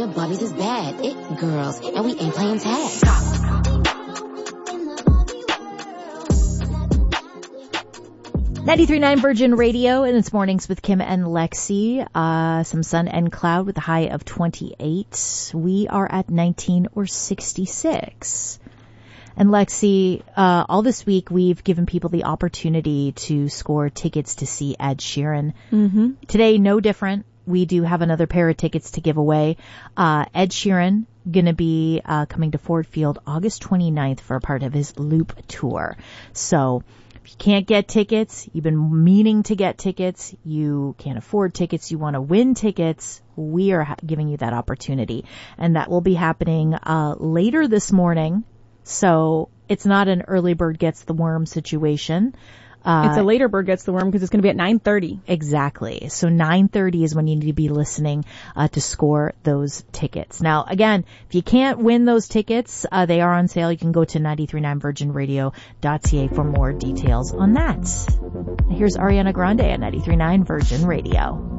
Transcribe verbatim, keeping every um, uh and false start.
the Barbies is bad. It girls, and we ain't playing tag. ninety-three point nine Virgin Radio, and it's Mornings with Kim and Lexi. Uh, some sun and cloud with a high of twenty-eight. We are at nineteen or sixty-six. And Lexi, uh, all this week we've given people the opportunity to score tickets to see Ed Sheeran. Mm-hmm. Today, no different. We do have another pair of tickets to give away. Uh, Ed Sheeran gonna be uh, coming to Ford Field August twenty-ninth for a part of his Loop tour. So if you can't get tickets, you've been meaning to get tickets, you can't afford tickets, you want to win tickets, we are ha- giving you that opportunity. And that will be happening uh later this morning. So it's not an early bird gets the worm situation. Uh, it's a later bird gets the worm because it's going to be at nine thirty. Exactly. So nine thirty is when you need to be listening uh, to score those tickets. Now, again, if you can't win those tickets, uh, they are on sale. You can go to ninety-three point nine virgin radio dot c a for more details on that. Here's Ariana Grande at ninety-three point nine Virgin Radio.